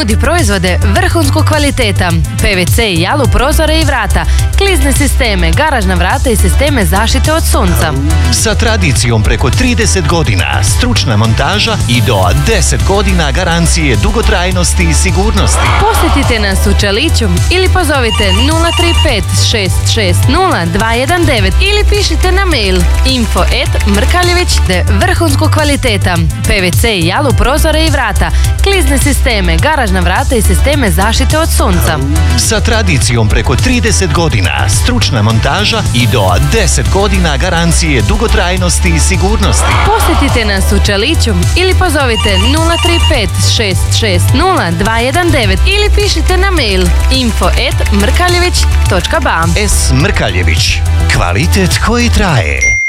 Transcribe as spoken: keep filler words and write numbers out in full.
Nudi proizvode vrhunskog kvaliteta, P V C i alu prozore i vrata, klizne sisteme, garažna vrata i sisteme zaštite od sunca. Sa tradicijom preko trideset godina, stručna montaža i do deset godina garancije dugotrajnosti i sigurnosti. Posjetite nas u Čeliću ili pozovite nula tri pet šest šest nula dva jedan devet ili pišite na mail info at mrkaljević te vrhunskog kvaliteta, P V C i alu prozore i vrata, klizne sisteme, garažna vrata i sisteme zaštite od sunca. Sa tradicijom preko trideset godina, stručna montaža i do deset godina garancije dugotrajnosti i sigurnosti. Posjetite nas u Čeliću ili pozovite nula tri pet šest šest nula dva jedan devet ili pišite na mail info at mrkaljević točka ba. S. Mrkaljević. Kvalitet koji traje.